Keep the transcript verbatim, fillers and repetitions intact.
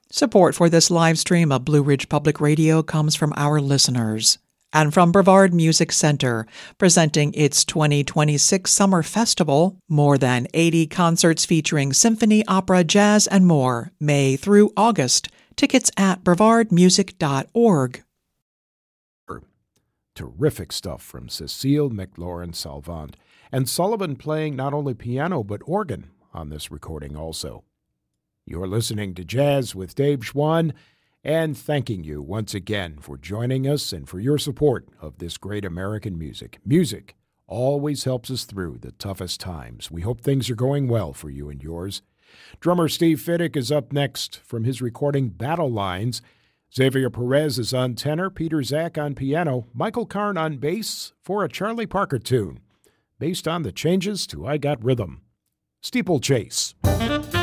Support for this live stream of Blue Ridge Public Radio comes from our listeners and from Brevard Music Center, presenting its twenty twenty-six Summer Festival, more than eighty concerts featuring symphony, opera, jazz, and more, May through August. Tickets at brevard music dot org. Terrific stuff from Cecile McLaurin-Salvant, and Sullivan playing not only piano but organ on this recording also. You're listening to Jazz with Dave Schwann, and thanking you once again for joining us and for your support of this great American music. Music always helps us through the toughest times. We hope things are going well for you and yours. Drummer Steve Fiddick is up next from his recording Battle Lines. Xavier Perez is on tenor, Peter Zach on piano, Michael Karn on bass for a Charlie Parker tune, based on the changes to I Got Rhythm. Steeplechase.